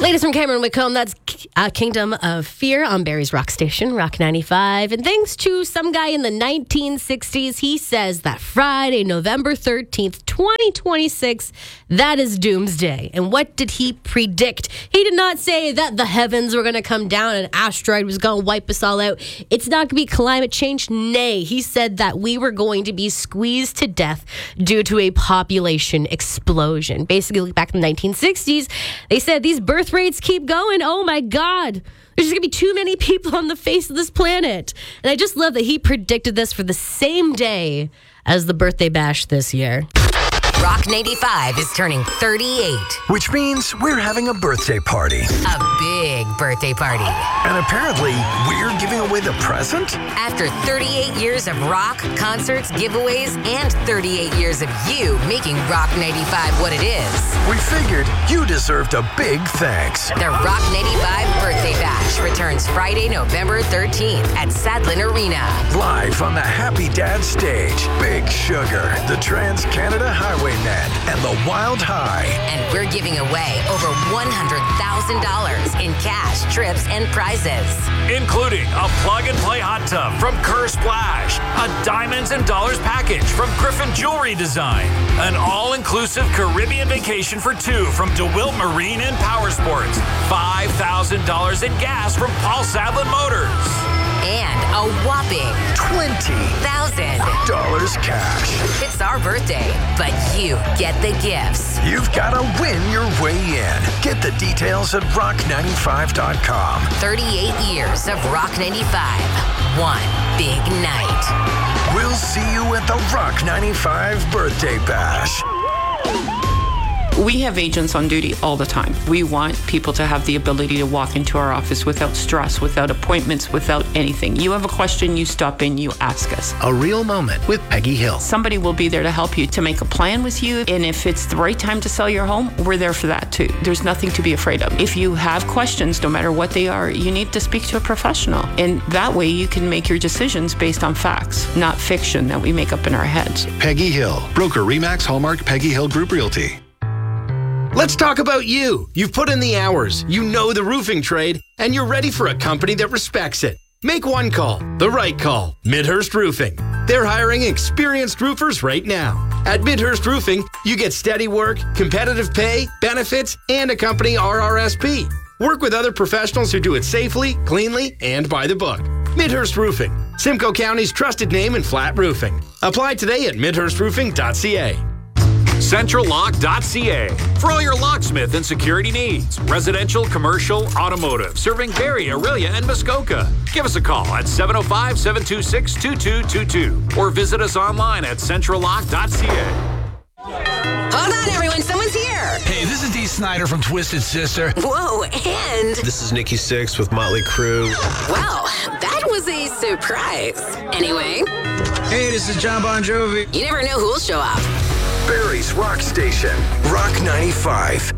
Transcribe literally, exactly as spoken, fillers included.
Latest from Cameron Whitcomb, that's uh, Kingdom of Fear on Barry's Rock Station, Rock ninety-five. And thanks to some guy in the nineteen sixties, he says that Friday, November thirteenth, twenty twenty-six, that is doomsday. And what did he predict? He did not say that the heavens were going to come down and an asteroid was going to wipe us all out. It's not going to be climate change. Nay, he said that we were going to be squeezed to death due to a population explosion. Basically, back in the nineteen sixties, they said these birth rates keep going. Oh my God. There's just going to be too many people on the face of this planet. And I just love that he predicted this for the same day as the birthday bash this year. Rock ninety-five is turning thirty-eight. Which means we're having a birthday party. A big birthday party. And apparently, we're giving away the present? After thirty-eight years of rock, concerts, giveaways, and thirty-eight years of you making Rock ninety-five what it is, we figured you deserved a big thanks. The Rock ninety-five Birthday Bash returns Friday, November thirteenth at Sadlin Arena. Live on the Happy Dad stage, Big Sugar, the Trans-Canada Highway Net, and the Wild High. And we're giving away over one hundred thousand dollars in cash, trips, and prizes. Including a plug-and-play hot tub from Kerr Splash, a Diamonds and Dollars package from Griffin Jewelry Design, an all-inclusive Caribbean vacation for two from DeWilt Marine and Power Sports, five thousand dollars in gas from Paul Sadlin Motors. And a whopping twenty thousand dollars cash. It's our birthday, but you get the gifts. You've got to win your way in. Get the details at rock ninety-five dot com. thirty-eight years of Rock ninety-five. One big night. We'll see you at the Rock ninety-five Birthday Bash. We have agents on duty all the time. We want people to have the ability to walk into our office without stress, without appointments, without anything. You have a question, you stop in, you ask us. A real moment with Peggy Hill. Somebody will be there to help you, to make a plan with you. And if it's the right time to sell your home, we're there for that too. There's nothing to be afraid of. If you have questions, no matter what they are, you need to speak to a professional. And that way you can make your decisions based on facts, not fiction that we make up in our heads. Peggy Hill, broker Remax Hallmark Peggy Hill Group Realty. Let's talk about you. You've put in the hours, you know the roofing trade, and you're ready for a company that respects it. Make one call, the right call, Midhurst Roofing. They're hiring experienced roofers right now. At Midhurst Roofing, you get steady work, competitive pay, benefits, and a company R R S P. Work with other professionals who do it safely, cleanly, and by the book. Midhurst Roofing, Simcoe County's trusted name in flat roofing. Apply today at midhurst roofing dot c a. central lock dot c a for all your locksmith and security needs. Residential, commercial, automotive. Serving Barrie, Orillia, and Muskoka. Give us a call at seven oh five, seven two six, two two two two or visit us online at central lock dot c a. Hold on, everyone. Someone's here. Hey, this is Dee Snider from Twisted Sister. Whoa, and... This is Nikki Sixx with Motley Crue. Wow, that was a surprise. Anyway. Hey, this is John Bon Jovi. You never know who'll show up. Barrie's Rock Station, Rock ninety-five.